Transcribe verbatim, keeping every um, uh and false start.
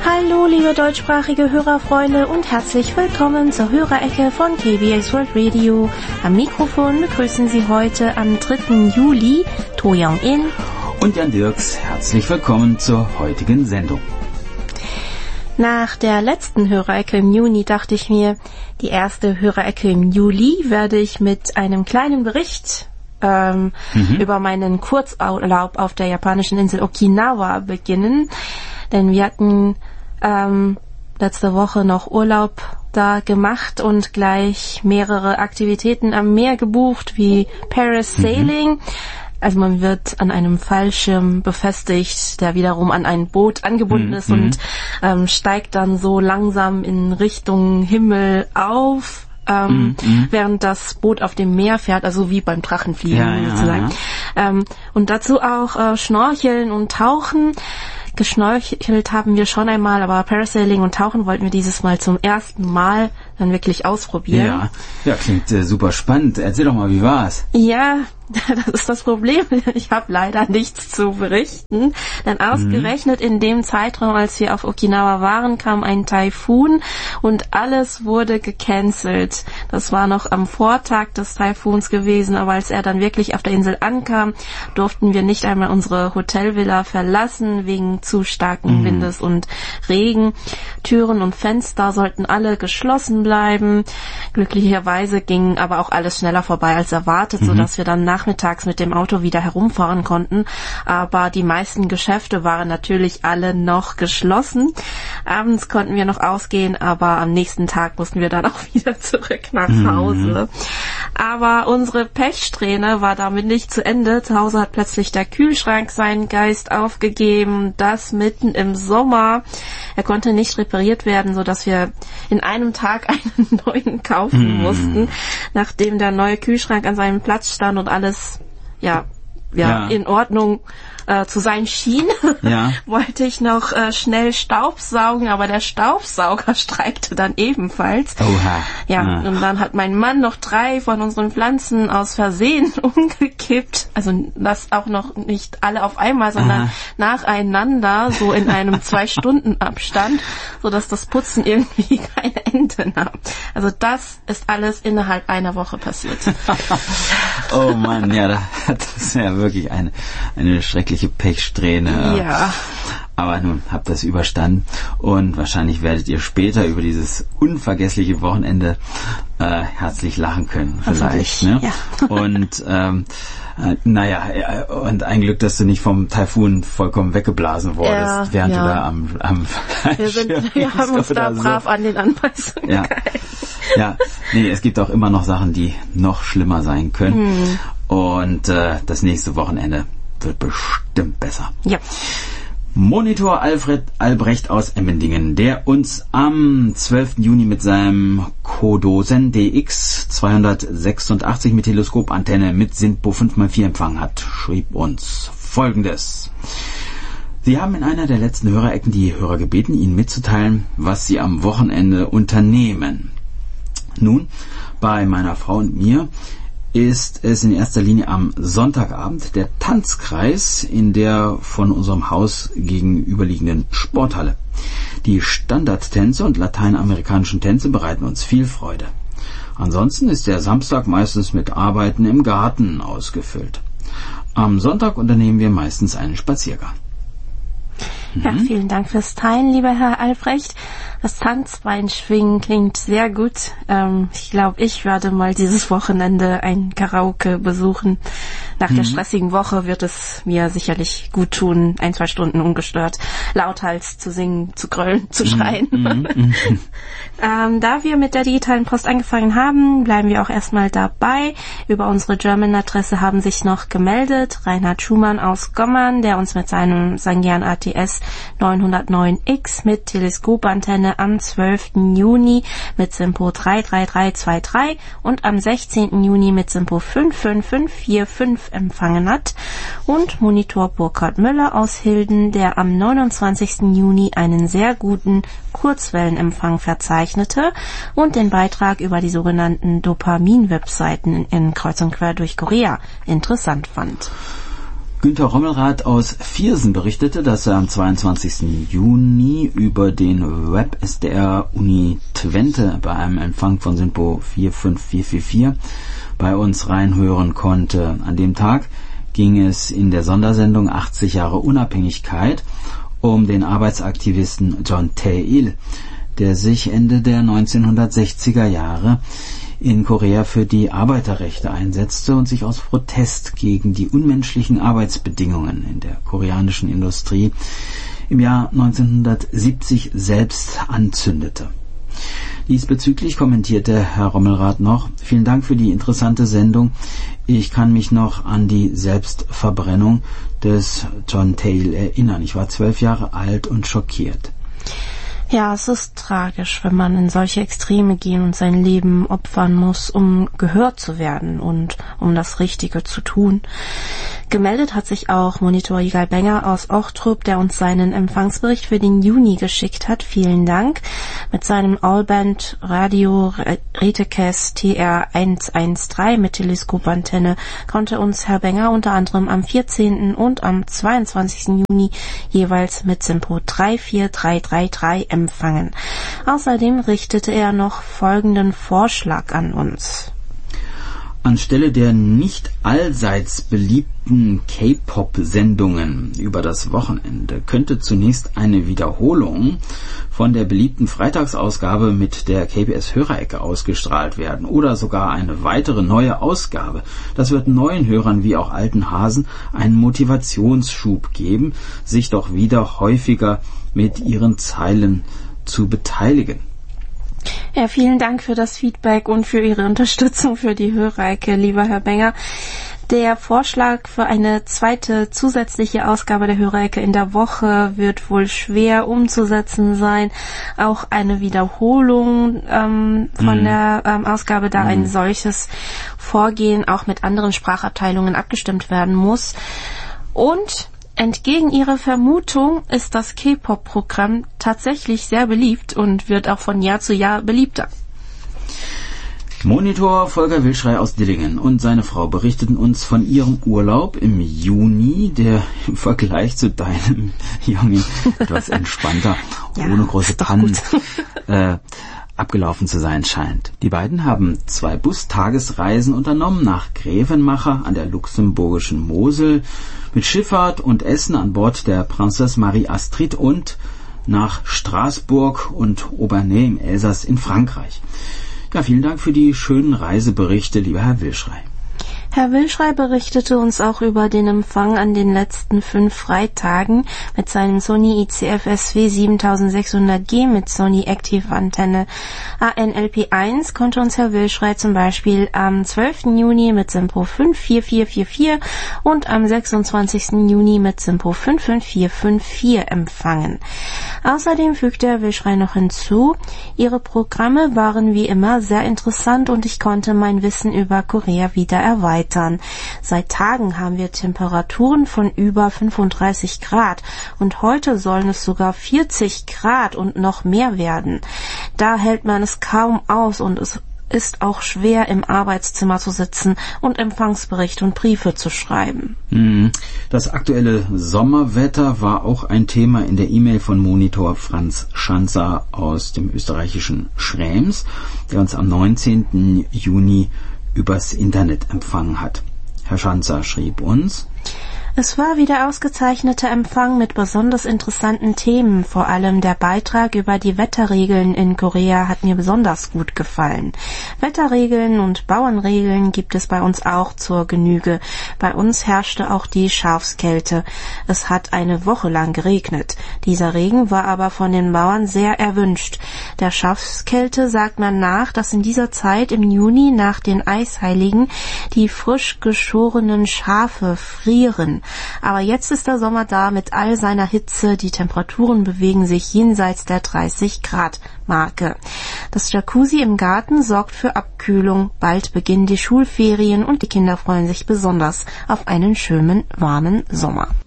Hallo, liebe deutschsprachige Hörerfreunde und herzlich willkommen zur Hörerecke von K B S World Radio. Am Mikrofon begrüßen Sie heute am dritten Juli To Young-in und Jan Dirks. Herzlich willkommen zur heutigen Sendung. Nach der letzten Hörerecke im Juni dachte ich mir, die erste Hörerecke im Juli werde ich mit einem kleinen Bericht ähm, mhm. über meinen Kurzurlaub auf der japanischen Insel Okinawa beginnen. Denn wir hatten ähm, letzte Woche noch Urlaub da gemacht und gleich mehrere Aktivitäten am Meer gebucht, wie Parasailing. Mhm. Also man wird an einem Fallschirm befestigt, der wiederum an ein Boot angebunden ist mhm. und ähm, steigt dann so langsam in Richtung Himmel auf, ähm, mhm. während das Boot auf dem Meer fährt, also wie beim Drachenfliegen ja, sozusagen. Ja, ja. Ähm, und dazu auch äh, Schnorcheln und Tauchen. Geschnorchelt haben wir schon einmal, aber Parasailing und Tauchen wollten wir dieses Mal zum ersten Mal dann wirklich ausprobieren. Ja, ja, klingt äh, super spannend. Erzähl doch mal, wie war's? Ja, das ist das Problem. Ich habe leider nichts zu berichten. Denn ausgerechnet mhm. in dem Zeitraum, als wir auf Okinawa waren, kam ein Taifun und alles wurde gecancelt. Das war noch am Vortag des Taifuns gewesen, aber als er dann wirklich auf der Insel ankam, durften wir nicht einmal unsere Hotelvilla verlassen, wegen zu starken mhm. Windes und Regen. Türen und Fenster sollten alle geschlossen bleiben. Glücklicherweise ging aber auch alles schneller vorbei als erwartet, mhm. sodass wir dann nachmittags mit dem Auto wieder herumfahren konnten. Aber die meisten Geschäfte waren natürlich alle noch geschlossen. Abends konnten wir noch ausgehen, aber am nächsten Tag mussten wir dann auch wieder zurück nach Hause. Mhm. Aber unsere Pechsträhne war damit nicht zu Ende. Zu Hause hat plötzlich der Kühlschrank seinen Geist aufgegeben. Das mitten im Sommer. Er konnte nicht repariert werden, sodass wir in einem Tag einen neuen kaufen mm. mussten, nachdem der neue Kühlschrank an seinem Platz stand und alles ja, ja, ja. in Ordnung äh, zu sein schien, ja. wollte ich noch äh, schnell Staubsaugen, aber der Staubsauger streikte dann ebenfalls. Oha. Ja, ja, und dann hat mein Mann noch drei von unseren Pflanzen aus Versehen umgekippt. Also das auch noch nicht alle auf einmal, sondern Aha. nacheinander, so in einem zwei Stunden Abstand, sodass das Putzen irgendwie kein Ende nahm. Also das ist alles innerhalb einer Woche passiert. Oh Mann, ja, das ist ja wirklich eine, eine schreckliche Pechsträhne. Ja. Aber nun habt ihr es überstanden und wahrscheinlich werdet ihr später über dieses unvergessliche Wochenende äh, herzlich lachen können. Vielleicht. Ne? Ja. Und ähm, äh, naja, und ein Glück, dass du nicht vom Taifun vollkommen weggeblasen wurdest, ja, während ja. du da am, am wir, sind, wir haben uns da brav so. an den Anweisungen ja. gehalten. Ja, nee, es gibt auch immer noch Sachen, die noch schlimmer sein können. Hm. Und äh, das nächste Wochenende wird bestimmt besser. Ja. Monitor Alfred Albrecht aus Emmendingen, der uns am zwölften Juni mit seinem Kodosen D X zweihundertsechsundachtzig mit Teleskopantenne mit SINPO fünf mal vier empfangen hat, schrieb uns Folgendes. Sie haben in einer der letzten Hörerecken die Hörer gebeten, Ihnen mitzuteilen, was Sie am Wochenende unternehmen. Nun, bei meiner Frau und mir ist es in erster Linie am Sonntagabend der Tanzkreis in der von unserem Haus gegenüberliegenden Sporthalle. Die Standardtänze und lateinamerikanischen Tänze bereiten uns viel Freude. Ansonsten ist der Samstag meistens mit Arbeiten im Garten ausgefüllt. Am Sonntag unternehmen wir meistens einen Spaziergang. Ja, vielen Dank fürs Teilen, lieber Herr Albrecht. Das Tanzbeinschwingen klingt sehr gut. Ähm, ich glaube, ich werde mal dieses Wochenende ein Karaoke besuchen. Nach mhm. der stressigen Woche wird es mir sicherlich gut tun, ein, zwei Stunden ungestört lauthals zu singen, zu gröllen, zu schreien. Mhm. ähm, da wir mit der digitalen Post angefangen haben, bleiben wir auch erstmal dabei. Über unsere German-Adresse haben sich noch gemeldet Reinhard Schumann aus Gommern, der uns mit seinem Sangean A T S neunhundertneun X mit Teleskopantenne am zwölften Juni mit SINPO drei drei drei zwei drei und am sechzehnten Juni mit SINPO fünf fünf fünf vier fünf empfangen hat, und Monitor Burkhard Müller aus Hilden, der am neunundzwanzigsten Juni einen sehr guten Kurzwellenempfang verzeichnete und den Beitrag über die sogenannten Dopamin-Webseiten in Kreuz und Quer durch Korea interessant fand. Günter Rommelrath aus Viersen berichtete, dass er am zweiundzwanzigsten Juni über den Web-S D R Uni Twente bei einem Empfang von SINPO vier fünf vier vier vier bei uns reinhören konnte. An dem Tag ging es in der Sondersendung achtzig Jahre Unabhängigkeit um den Arbeitsaktivisten John Tae-il, der sich Ende der neunzehnhundertsechziger Jahre in Korea für die Arbeiterrechte einsetzte und sich aus Protest gegen die unmenschlichen Arbeitsbedingungen in der koreanischen Industrie im Jahr neunzehnhundertsiebzig selbst anzündete. Diesbezüglich kommentierte Herr Rommelrath noch: Vielen Dank für die interessante Sendung. Ich kann mich noch an die Selbstverbrennung des John Tae-il erinnern. Ich war zwölf Jahre alt und schockiert. Ja, es ist tragisch, wenn man in solche Extreme gehen und sein Leben opfern muss, um gehört zu werden und um das Richtige zu tun. Gemeldet hat sich auch Monitor Yigal Benger aus Ochtrup, der uns seinen Empfangsbericht für den Juni geschickt hat. Vielen Dank. Mit seinem Allband Radio Retekes T R hundertzdreizehn mit Teleskopantenne konnte uns Herr Benger unter anderem am vierzehnten und am zweiundzwanzigsten Juni jeweils mit SINPO drei vier drei drei drei empfangen. Außerdem richtete er noch folgenden Vorschlag an uns. Anstelle der nicht allseits beliebten K-Pop-Sendungen über das Wochenende könnte zunächst eine Wiederholung von der beliebten Freitagsausgabe mit der K B S-Hörerecke ausgestrahlt werden oder sogar eine weitere neue Ausgabe. Das wird neuen Hörern wie auch alten Hasen einen Motivationsschub geben, sich doch wieder häufiger mit ihren Zeilen zu beteiligen. Ja, vielen Dank für das Feedback und für Ihre Unterstützung für die Hörerecke, lieber Herr Benger. Der Vorschlag für eine zweite zusätzliche Ausgabe der Hörerecke in der Woche wird wohl schwer umzusetzen sein. Auch eine Wiederholung ähm, von mhm. der ähm, Ausgabe, da mhm. ein solches Vorgehen auch mit anderen Sprachabteilungen abgestimmt werden muss. Und entgegen Ihrer Vermutung ist das K-Pop-Programm tatsächlich sehr beliebt und wird auch von Jahr zu Jahr beliebter. Monitor Volker Wilschrei aus Dillingen und seine Frau berichteten uns von ihrem Urlaub im Juni, der im Vergleich zu deinem Jungen etwas entspannter, ja, ohne große Pannen äh, abgelaufen zu sein scheint. Die beiden haben zwei Bustagesreisen unternommen nach Grevenmacher an der luxemburgischen Mosel mit Schifffahrt und Essen an Bord der Princesse Marie Astrid und nach Straßburg und Obernai im Elsass in Frankreich. Ja, vielen Dank für die schönen Reiseberichte, lieber Herr Wilschrei. Herr Wilschrei berichtete uns auch über den Empfang an den letzten fünf Freitagen mit seinem Sony I C F S W siebentausendsechshundert G mit Sony Active Antenne A N L P eins konnte uns Herr Wilschrei zum Beispiel am zwölften Juni mit SINPO fünf vier vier vier vier und am sechsundzwanzigsten Juni mit SINPO fünf fünf vier fünf vier empfangen. Außerdem fügte Herr Wilschrei noch hinzu: Ihre Programme waren wie immer sehr interessant und ich konnte mein Wissen über Korea wieder erweitern. Seit Tagen haben wir Temperaturen von über fünfunddreißig Grad und heute sollen es sogar vierzig Grad und noch mehr werden. Da hält man es kaum aus und es ist auch schwer, im Arbeitszimmer zu sitzen und Empfangsberichte und Briefe zu schreiben. Das aktuelle Sommerwetter war auch ein Thema in der E-Mail von Monitor Franz Schanzer aus dem österreichischen Schrems, der uns am neunzehnten Juni übers Internet empfangen hat. Herr Schanzer schrieb uns: Es war wieder ausgezeichneter Empfang mit besonders interessanten Themen. Vor allem der Beitrag über die Wetterregeln in Korea hat mir besonders gut gefallen. Wetterregeln und Bauernregeln gibt es bei uns auch zur Genüge. Bei uns herrschte auch die Schafskälte. Es hat eine Woche lang geregnet. Dieser Regen war aber von den Bauern sehr erwünscht. Der Schafskälte sagt man nach, dass in dieser Zeit im Juni nach den Eisheiligen die frisch geschorenen Schafe frieren. Aber jetzt ist der Sommer da mit all seiner Hitze. Die Temperaturen bewegen sich jenseits der dreißig Grad Marke. Das Jacuzzi im Garten sorgt für Abkühlung. Bald beginnen die Schulferien und die Kinder freuen sich besonders auf einen schönen, warmen Sommer.